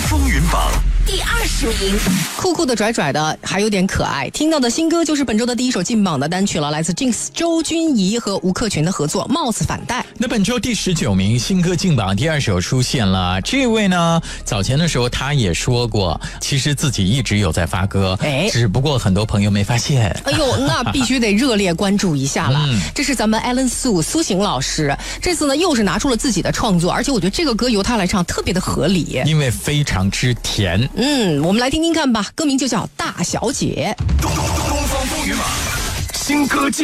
风云榜第20名， 酷酷的拽拽的，还有点可爱。听到的新歌就是本周的第一首进榜的单曲了，来自 Jinx 周君怡和吴克群的合作《貌似反带》。 那本周第19名新歌进榜第2首出现了，这位呢，早前的时候他也说过，其实自己一直有在发歌，只不过很多朋友没发现。 哎呦，那必须得热烈关注一下了。这是咱们 Alan 苏醒老师，这次呢又是拿出了自己的创作，而且我觉得这个歌由他来唱特别的合理， 因为非常之甜。 我们来听听看吧，歌名就叫《大小姐》。 东方风云榜新歌进